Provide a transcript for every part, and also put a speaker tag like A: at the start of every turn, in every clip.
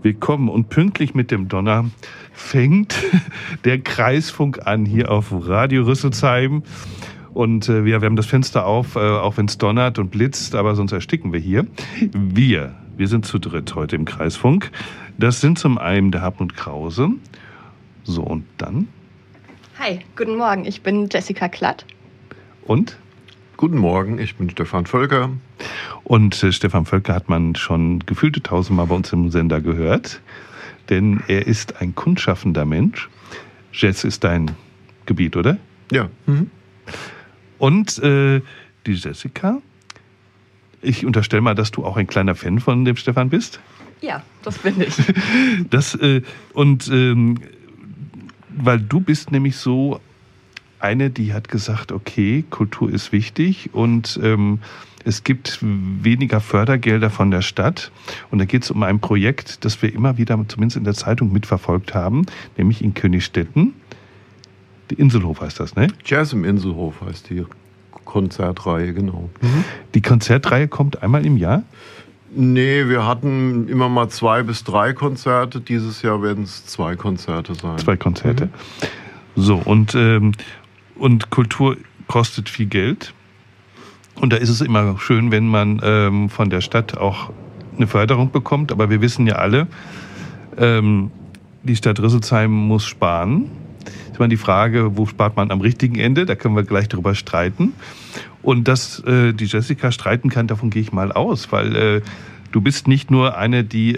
A: Willkommen und pünktlich mit dem Donner fängt der Kreisfunk an hier auf Radio Rüsselsheim. Und wir haben das Fenster auf, auch wenn es donnert und blitzt, aber sonst ersticken wir hier. Wir sind zu dritt heute im Kreisfunk. Das sind zum einen der Hartmut Krause. So, und dann?
B: Hi, guten Morgen, ich bin Jessica Klatt.
A: Und?
C: Guten Morgen, ich bin Stefan Völker.
A: Und Stefan Völker hat man schon gefühlte 1000-mal bei uns im Sender gehört, denn er ist ein kundschaffender Mensch. Jazz ist dein Gebiet, oder?
C: Ja.
A: Und die Jessica, ich unterstelle mal, dass du auch ein kleiner Fan von dem Stefan bist.
B: Ja, das bin ich.
A: Weil du bist nämlich so eine, die hat gesagt, okay, Kultur ist wichtig und es gibt weniger Fördergelder von der Stadt. Und da geht es um ein Projekt, das wir immer wieder, zumindest in der Zeitung, mitverfolgt haben, nämlich in Königstetten. Die Inselhof heißt das, ne?
C: Jazz im Inselhof heißt die Konzertreihe, genau.
A: Die Konzertreihe kommt einmal im Jahr?
C: Nee, wir hatten immer mal 2 bis 3 Konzerte. Dieses Jahr werden es 2 Konzerte sein.
A: 2 Konzerte. So, und Kultur kostet viel Geld. Und da ist es immer schön, wenn man von der Stadt auch eine Förderung bekommt. Aber wir wissen ja alle, die Stadt Rüsselsheim muss sparen. Ist immer die Frage, wo spart man am richtigen Ende? Da können wir gleich drüber streiten. Und dass die Jessica streiten kann, davon gehe ich mal aus. Weil du bist nicht nur eine, die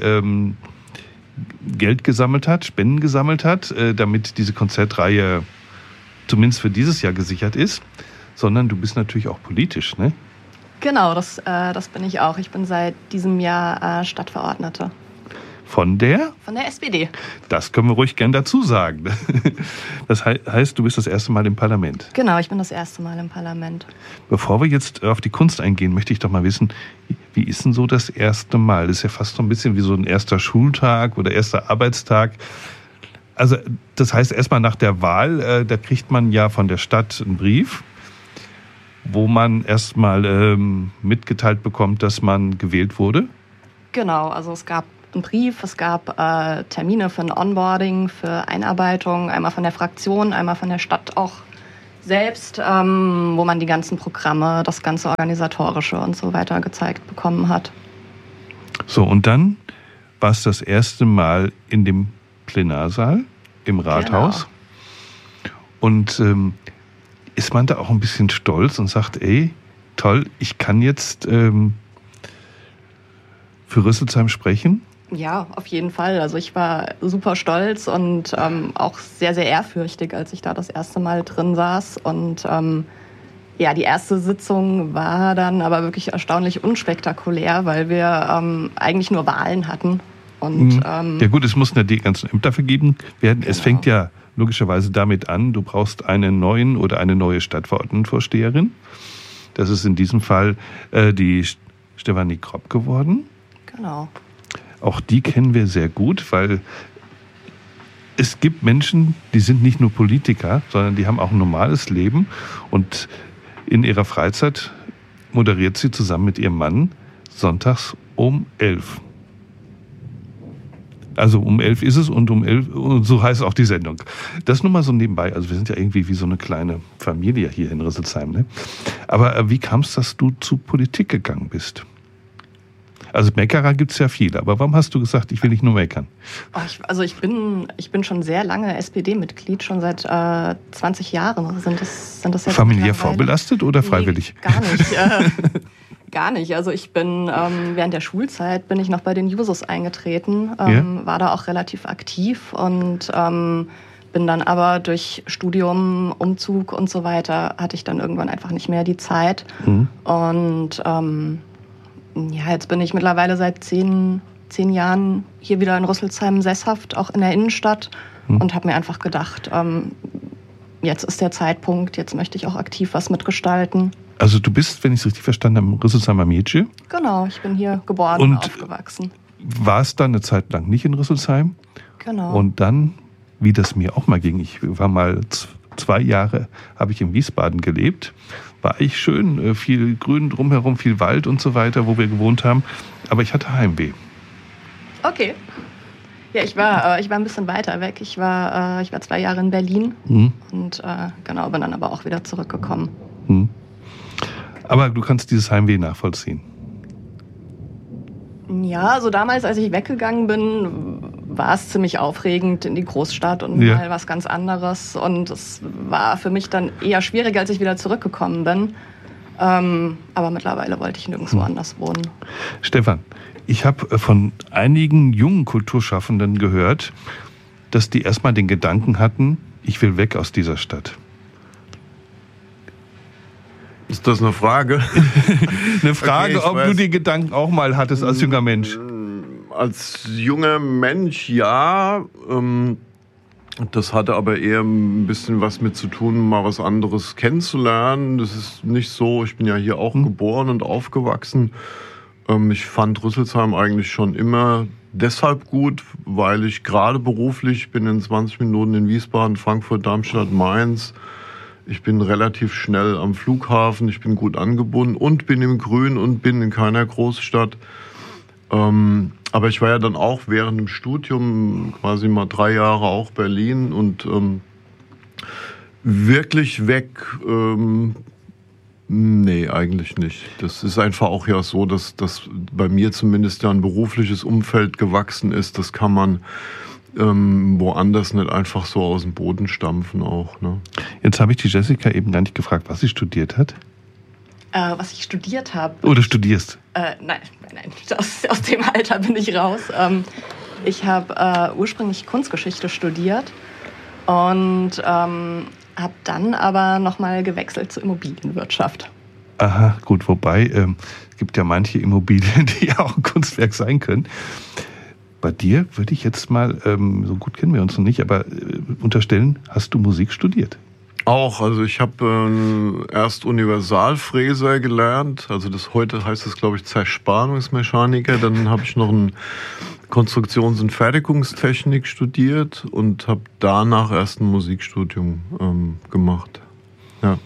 A: Geld gesammelt hat, Spenden gesammelt hat, damit diese Konzertreihe zumindest für dieses Jahr gesichert ist, sondern du bist natürlich auch politisch, ne?
B: Genau, das bin ich auch. Ich bin seit diesem Jahr Stadtverordnete.
A: Von der?
B: Von der SPD.
A: Das können wir ruhig gern dazu sagen. Das heißt, du bist das erste Mal im Parlament.
B: Genau, ich bin das erste Mal im Parlament.
A: Bevor wir jetzt auf die Kunst eingehen, möchte ich doch mal wissen, wie ist denn so das erste Mal? Das ist ja fast so ein bisschen wie so ein erster Schultag oder erster Arbeitstag. Also das heißt, erstmal nach der Wahl, da kriegt man ja von der Stadt einen Brief, wo man erstmal mitgeteilt bekommt, dass man gewählt wurde.
B: Genau, also es gab einen Brief, es gab Termine für ein Onboarding, für Einarbeitung, einmal von der Fraktion, einmal von der Stadt auch selbst, wo man die ganzen Programme, das ganze Organisatorische und so weiter gezeigt bekommen hat.
A: So, und dann war es das erste Mal in dem Plenarsaal im Rathaus. Genau. Und ist man da auch ein bisschen stolz und sagt, ey, toll, ich kann jetzt für Rüsselsheim sprechen?
B: Ja, auf jeden Fall. Also ich war super stolz und auch sehr, sehr ehrfürchtig, als ich da das erste Mal drin saß. Und ja, die erste Sitzung war dann aber wirklich erstaunlich unspektakulär, weil wir eigentlich nur Wahlen hatten. Und,
A: ja gut, es mussten ja die ganzen Ämter vergeben werden. Genau. Es fängt ja logischerweise damit an, du brauchst einen neuen oder eine neue Stadtverordnetenvorsteherin. Das ist in diesem Fall die Stefanie Kropp geworden.
B: Genau.
A: Auch die kennen wir sehr gut, weil es gibt Menschen, die sind nicht nur Politiker, sondern die haben auch ein normales Leben. Und in ihrer Freizeit moderiert sie zusammen mit ihrem Mann sonntags um 11. Also um 11 ist es und um 11, und so heißt auch die Sendung. Das nur mal so nebenbei. Also wir sind ja irgendwie wie so eine kleine Familie hier in Rüsselsheim, ne? Aber wie kam es, dass du zu Politik gegangen bist? Also Meckerer gibt es ja viele, aber warum hast du gesagt, ich will nicht nur meckern?
B: Ich bin schon sehr lange SPD-Mitglied, schon seit 20 Jahren sind das jetzt.
A: Familiär vorbelastet oder freiwillig?
B: Nee, gar nicht. Gar nicht. Also ich bin während der Schulzeit bin ich noch bei den Jusos eingetreten, war da auch relativ aktiv und bin dann aber durch Studium, Umzug und so weiter, hatte ich dann irgendwann einfach nicht mehr die Zeit. Und ja, jetzt bin ich mittlerweile seit 10 Jahren hier wieder in Rüsselsheim sesshaft, auch in der Innenstadt und habe mir einfach gedacht, jetzt ist der Zeitpunkt, jetzt möchte ich auch aktiv was mitgestalten.
A: Also du bist, wenn ich es richtig verstanden habe, Rüsselsheimer Mädchen?
B: Genau, ich bin hier geboren und aufgewachsen.
A: Warst dann eine Zeit lang nicht in Rüsselsheim?
B: Genau.
A: Und dann, wie das mir auch mal ging, ich war mal 2 Jahre, habe ich in Wiesbaden gelebt, war echt schön, viel Grün drumherum, viel Wald und so weiter, wo wir gewohnt haben, aber ich hatte Heimweh.
B: Okay. Ja, ich war ein bisschen weiter weg. Ich war 2 Jahre in Berlin und genau, bin dann aber auch wieder zurückgekommen.
A: Aber du kannst dieses Heimweh nachvollziehen.
B: Ja, also damals, als ich weggegangen bin, war es ziemlich aufregend in die Großstadt und mal was ganz anderes. Und es war für mich dann eher schwieriger, als ich wieder zurückgekommen bin. Aber mittlerweile wollte ich nirgendwo anders wohnen.
A: Stefan, ich habe von einigen jungen Kulturschaffenden gehört, dass die erstmal den Gedanken hatten, ich will weg aus dieser Stadt.
C: Ist das eine Frage?
A: Eine Frage, okay, ob du die Gedanken auch mal hattest als junger Mensch.
C: Als junger Mensch, ja. Das hatte aber eher ein bisschen was mit zu tun, mal was anderes kennenzulernen. Das ist nicht so, ich bin ja hier auch geboren und aufgewachsen. Ich fand Rüsselsheim eigentlich schon immer deshalb gut, weil ich gerade beruflich bin in 20 Minuten in Wiesbaden, Frankfurt, Darmstadt, Mainz. Ich bin relativ schnell am Flughafen, ich bin gut angebunden und bin im Grün und bin in keiner Großstadt. Aber ich war ja dann auch während dem Studium quasi mal 3 Jahre auch Berlin und wirklich weg, nee, eigentlich nicht. Das ist einfach auch ja so, dass bei mir zumindest ja ein berufliches Umfeld gewachsen ist. Das kann man woanders nicht einfach so aus dem Boden stampfen auch. Ne?
A: Jetzt habe ich die Jessica eben gar nicht gefragt, was sie studiert hat.
B: Was ich studiert habe.
A: Oh, du studierst?
B: Nein. Aus dem Alter bin ich raus. Ich habe ursprünglich Kunstgeschichte studiert und habe dann aber nochmal gewechselt zur Immobilienwirtschaft.
A: Aha, gut, wobei es gibt ja manche Immobilien, die ja auch ein Kunstwerk sein können. Bei dir würde ich jetzt mal, so gut kennen wir uns noch nicht, aber unterstellen, hast du Musik studiert?
C: Auch, also ich habe erst Universalfräser gelernt, also heute heißt das, glaube ich, Zerspannungsmechaniker. Dann habe ich noch ein Konstruktions- und Fertigungstechnik studiert und habe danach erst ein Musikstudium gemacht. Ja.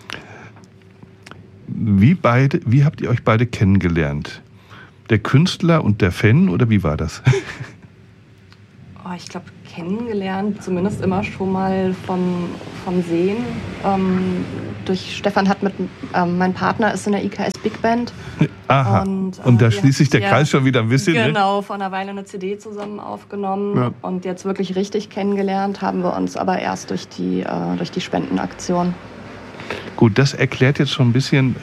A: Wie habt ihr euch beide kennengelernt? Der Künstler und der Fan, oder wie war das?
B: Ich glaube, kennengelernt, zumindest immer schon mal vom Sehen. Durch Stefan hat mein Partner ist in der IKS Big Band.
A: Aha. Und da schließt sich der Kreis schon wieder ein bisschen.
B: Genau, vor einer Weile eine CD zusammen aufgenommen. Ja. Und jetzt wirklich richtig kennengelernt haben wir uns aber erst durch die Spendenaktion.
A: Gut, das erklärt jetzt schon ein bisschen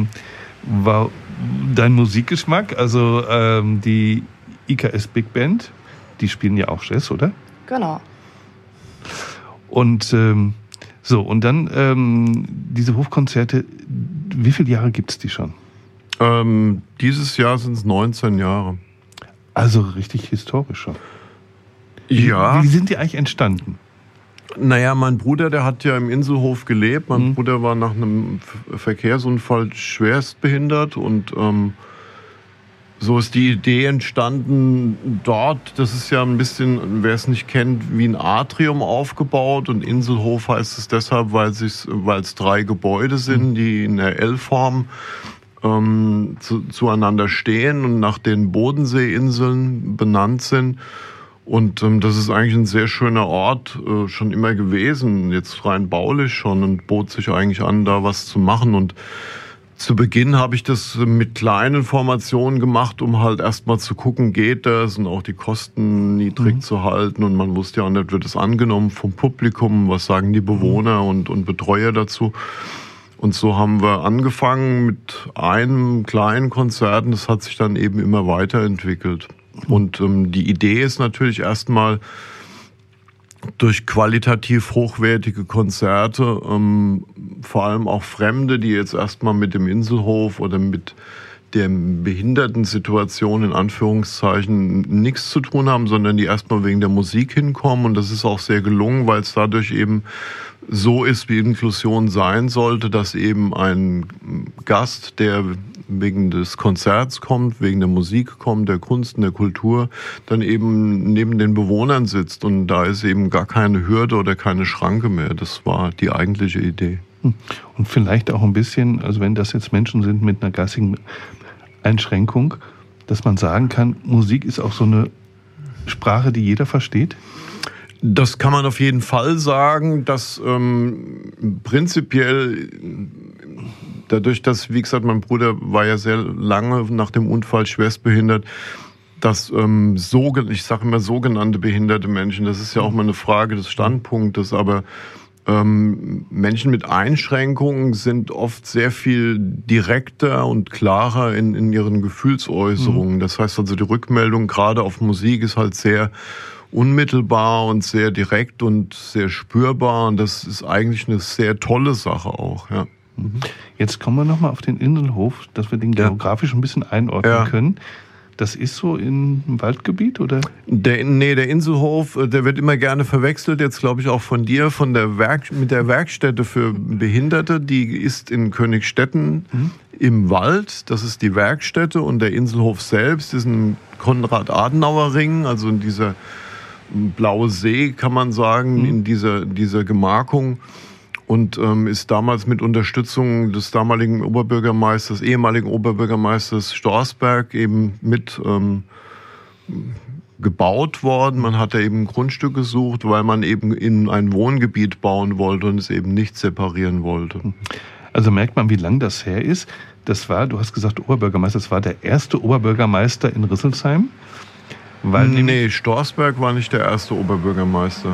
A: dein Musikgeschmack. Also die IKS Big Band, die spielen ja auch Jazz, oder?
B: Genau.
A: Und und dann diese Hofkonzerte, wie viele Jahre gibt es die schon?
C: Dieses Jahr sind es 19 Jahre.
A: Also richtig historisch schon.
C: Ja.
A: Wie sind die eigentlich entstanden?
C: Naja, mein Bruder, der hat ja im Inselhof gelebt. Mein Bruder war nach einem Verkehrsunfall schwerstbehindert und so ist die Idee entstanden dort. Das ist ja ein bisschen, wer es nicht kennt, wie ein Atrium aufgebaut. Und Inselhof heißt es deshalb, weil es 3 Gebäude sind, die in der L-Form zueinander stehen und nach den Bodenseeinseln benannt sind. Und das ist eigentlich ein sehr schöner Ort schon immer gewesen, jetzt rein baulich schon, und bot sich eigentlich an, da was zu machen. Und zu Beginn habe ich das mit kleinen Formationen gemacht, um halt erstmal zu gucken, geht das, und auch die Kosten niedrig zu halten. Und man wusste ja auch nicht, wird es angenommen vom Publikum, was sagen die Bewohner und Betreuer dazu. Und so haben wir angefangen mit einem kleinen Konzert, und das hat sich dann eben immer weiterentwickelt. Und die Idee ist natürlich erstmal, durch qualitativ hochwertige Konzerte, vor allem auch Fremde, die jetzt erstmal mit dem Inselhof oder mit der Behindertensituation in Anführungszeichen nichts zu tun haben, sondern die erstmal wegen der Musik hinkommen. Und das ist auch sehr gelungen, weil es dadurch eben so ist, wie Inklusion sein sollte, dass eben ein Gast, der wegen des Konzerts kommt, wegen der Musik kommt, der Kunst und der Kultur, dann eben neben den Bewohnern sitzt. Und da ist eben gar keine Hürde oder keine Schranke mehr. Das war die eigentliche Idee.
A: Und vielleicht auch ein bisschen, also wenn das jetzt Menschen sind mit einer geistigen Einschränkung, dass man sagen kann, Musik ist auch so eine Sprache, die jeder versteht?
C: Das kann man auf jeden Fall sagen, dass prinzipiell dadurch, dass, wie gesagt, mein Bruder war ja sehr lange nach dem Unfall schwerstbehindert, dass ich sage immer sogenannte behinderte Menschen, das ist ja auch mal eine Frage des Standpunktes, aber Menschen mit Einschränkungen sind oft sehr viel direkter und klarer in ihren Gefühlsäußerungen. Das heißt also, die Rückmeldung gerade auf Musik ist halt sehr unmittelbar und sehr direkt und sehr spürbar, und das ist eigentlich eine sehr tolle Sache auch. Ja.
A: Jetzt kommen wir nochmal auf den Inselhof, dass wir den geografisch ein bisschen einordnen können. Das ist so im Waldgebiet, oder?
C: Der Inselhof, der wird immer gerne verwechselt, jetzt glaube ich auch von dir, mit der Werkstätte für Behinderte. Die ist in Königstetten im Wald, das ist die Werkstätte, und der Inselhof selbst ist ein Konrad-Adenauer-Ring, also in dieser blaue See, kann man sagen, in dieser Gemarkung. Und ist damals mit Unterstützung des ehemaligen Oberbürgermeisters Storsberg eben mit gebaut worden. Man hat da eben ein Grundstück gesucht, weil man eben in ein Wohngebiet bauen wollte und es eben nicht separieren wollte.
A: Also merkt man, wie lang das her ist. Das war, du hast gesagt Oberbürgermeister, das war der erste Oberbürgermeister in Rüsselsheim?
C: Nee, Storsberg war nicht der erste Oberbürgermeister.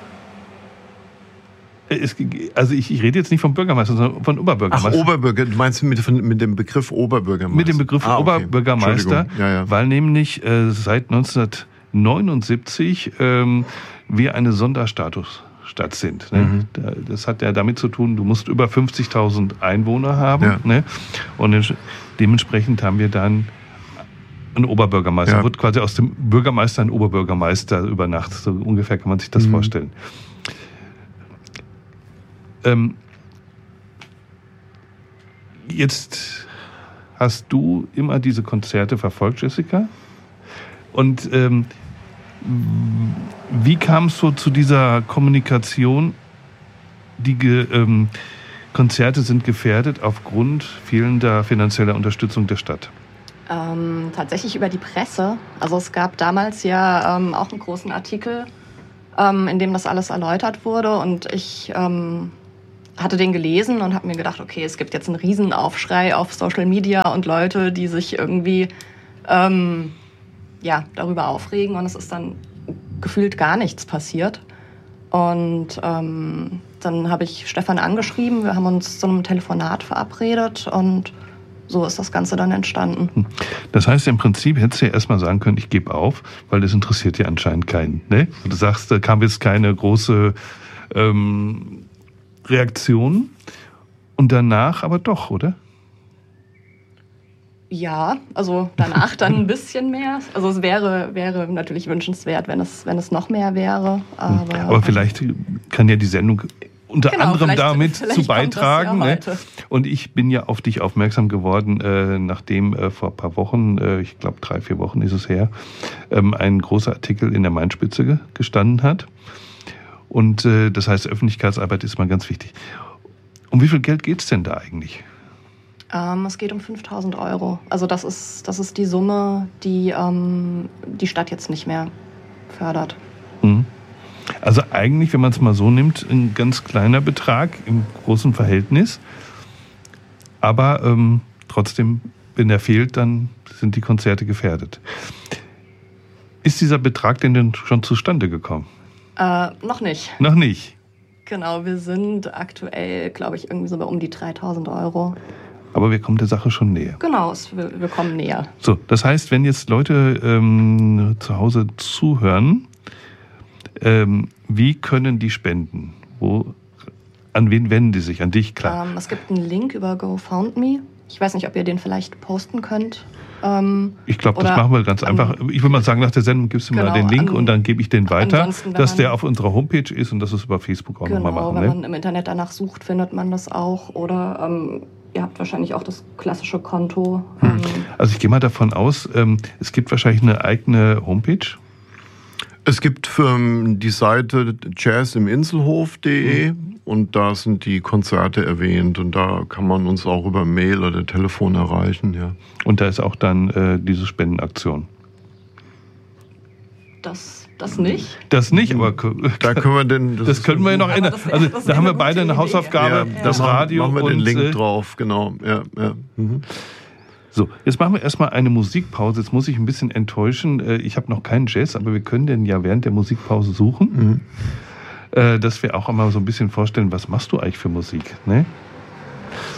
A: Ich rede jetzt nicht vom Bürgermeister, sondern von Oberbürgermeister.
C: Ach, du meinst mit dem Begriff Oberbürgermeister?
A: Mit dem Begriff Oberbürgermeister,
C: ja.
A: Weil nämlich seit 1979 wir eine Sonderstatusstadt sind. Ne? Das hat ja damit zu tun, du musst über 50.000 Einwohner haben. Ja. Ne? Und dementsprechend haben wir dann einen Oberbürgermeister. Wird quasi aus dem Bürgermeister ein Oberbürgermeister über Nacht. So ungefähr kann man sich das vorstellen. Jetzt hast du immer diese Konzerte verfolgt, Jessica. Und wie kam es so zu dieser Kommunikation? Die Konzerte sind gefährdet aufgrund fehlender finanzieller Unterstützung der Stadt.
B: Tatsächlich über die Presse. Also es gab damals ja auch einen großen Artikel, in dem das alles erläutert wurde. Und ich hatte den gelesen und habe mir gedacht, okay, es gibt jetzt einen Riesenaufschrei auf Social Media und Leute, die sich irgendwie darüber aufregen, und es ist dann gefühlt gar nichts passiert. Und dann habe ich Stefan angeschrieben, wir haben uns zu einem Telefonat verabredet und so ist das Ganze dann entstanden.
A: Das heißt, im Prinzip hättest du ja erstmal sagen können, ich gebe auf, weil das interessiert ja anscheinend keinen. Ne? Du sagst, da kam jetzt keine große Reaktion, und danach aber doch, oder?
B: Ja, also danach dann ein bisschen mehr. Also es wäre natürlich wünschenswert, wenn es noch mehr wäre.
A: Aber vielleicht kann ja die Sendung unter anderem damit zu beitragen. Ne? Und ich bin ja auf dich aufmerksam geworden, nachdem vor ein paar Wochen, ich glaube 3-4 Wochen ist es her, ein großer Artikel in der Mainspitze gestanden hat. Und das heißt, Öffentlichkeitsarbeit ist mal ganz wichtig. Um wie viel Geld geht es denn da eigentlich?
B: Es geht um 5.000 Euro. Also das ist die Summe, die die Stadt jetzt nicht mehr fördert.
A: Also eigentlich, wenn man es mal so nimmt, ein ganz kleiner Betrag im großen Verhältnis. Aber trotzdem, wenn der fehlt, dann sind die Konzerte gefährdet. Ist dieser Betrag denn schon zustande gekommen?
B: Noch nicht.
A: Noch nicht?
B: Genau, wir sind aktuell, glaube ich, irgendwie so bei um die 3.000 Euro.
A: Aber wir kommen der Sache schon näher.
B: Genau, wir kommen näher.
A: So, das heißt, wenn jetzt Leute zu Hause zuhören, wie können die spenden? An wen wenden die sich? An dich, klar.
B: Es gibt einen Link über GoFundMe. Ich weiß nicht, ob ihr den vielleicht posten könnt.
A: Ich glaube, das machen wir ganz einfach. Ich würde mal sagen, nach der Sendung gibst du mir den Link und dann gebe ich den weiter, dass der auf unserer Homepage ist und dass es über Facebook auch nochmal machen.
B: Wenn man im Internet danach sucht, findet man das auch. Oder ihr habt wahrscheinlich auch das klassische Konto.
A: Also ich gehe mal davon aus, es gibt wahrscheinlich eine eigene Homepage.
C: Es gibt die Seite jazziminselhof.de und da sind die Konzerte erwähnt und da kann man uns auch über Mail oder Telefon erreichen. Ja.
A: Und da ist auch dann diese Spendenaktion.
B: Das nicht.
A: Das nicht, aber
C: da können wir
A: das können wir ja noch ändern. Also da haben wir beide eine Hausaufgabe, das Radio.
C: Machen wir den Link drauf, genau. Ja. Mhm.
A: So, jetzt machen wir erstmal eine Musikpause. Jetzt muss ich ein bisschen enttäuschen. Ich habe noch keinen Jazz, aber wir können den ja während der Musikpause suchen. Dass wir auch einmal so ein bisschen vorstellen, was machst du eigentlich für Musik? Ne?